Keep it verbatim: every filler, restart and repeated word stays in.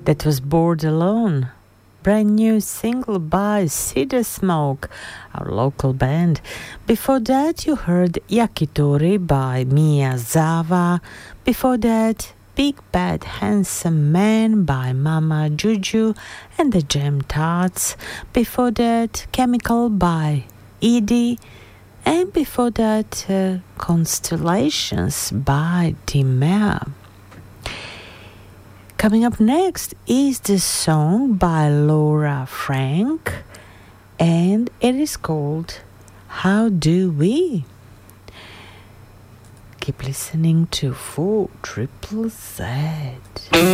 That was Bored Alone, brand new single by Cedar Smoke, our local band. Before that, you heard Yakitori by Mia Zava. Before that, Big Bad Handsome Man by Mama Juju and the Jam Tarts. Before that, Chemical by Edie. And before that, uh, Constellations by Dimea. Coming up next is the song by Laura Frank, and it is called How Do We? Keep listening to four Triple Z.